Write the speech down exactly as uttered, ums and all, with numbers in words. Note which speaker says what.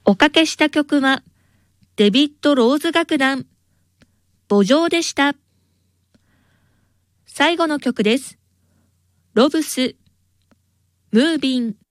Speaker 1: おかけした曲は、デビッド・ローズ楽団、墓場でした。最後の曲です。ロブス、ムービン。